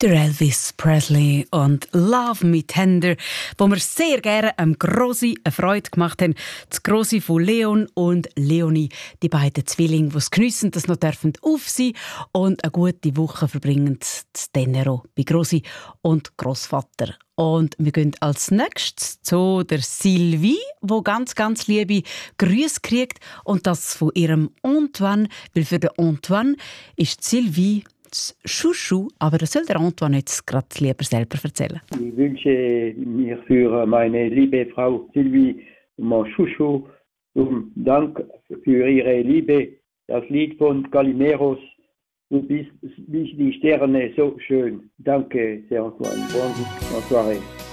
Der Elvis Presley und «Love Me Tender», wo wir sehr gerne Grossi eine Freude gemacht haben. Das Grossi von Leon und Leonie, die beiden Zwillinge, die es geniessen, dass noch auf sein und eine gute Woche verbringen zu Tenero bei Grossi und Grossvater. Und wir gehen als nächstes zu der Sylvie, die ganz, ganz liebe Grüße kriegt. Und das von ihrem Antoine, weil für den Antoine ist Sylvie Chouchou, aber das soll der Antoine jetzt gerade lieber selber erzählen. Ich wünsche mir für meine liebe Frau Sylvie, mon Chouchou, Dank für ihre Liebe, das Lied von Calimeros. Du bist wie die Sterne so schön. Danke, sehr Antoine. Bonne soirée.